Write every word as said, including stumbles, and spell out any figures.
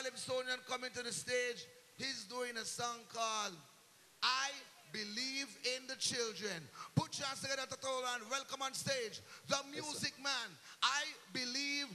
Calypsonian coming to the stage. He's doing a song called I Believe in the Children. Put your hands together, Toto, and welcome on stage the music man. I believe